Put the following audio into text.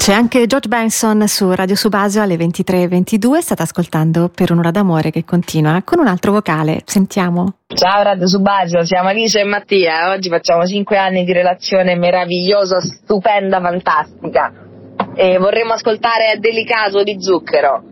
C'è anche George Benson su Radio Subasio alle 23:22. State ascoltando Per un'ora d'amore, che continua con un altro vocale. Sentiamo. Ciao Radio Subasio, siamo Alice e Mattia. Oggi facciamo 5 anni di relazione meravigliosa, stupenda, fantastica. E vorremmo ascoltare Delicato di Zucchero.